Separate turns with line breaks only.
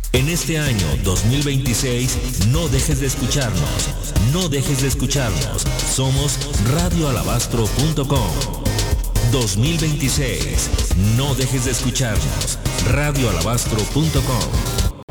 En este año 2026, no dejes de escucharnos. No dejes de escucharnos. Somos radioalabastro.com. 2026. No dejes de escucharnos. radioalabastro.com.